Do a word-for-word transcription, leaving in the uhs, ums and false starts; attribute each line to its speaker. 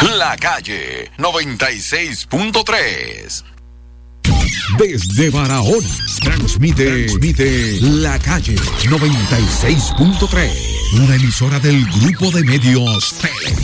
Speaker 1: La Calle noventa y seis punto tres.
Speaker 2: Desde Barahona, transmite, transmite La Calle noventa y seis punto tres. Una emisora del Grupo de Medios Tele.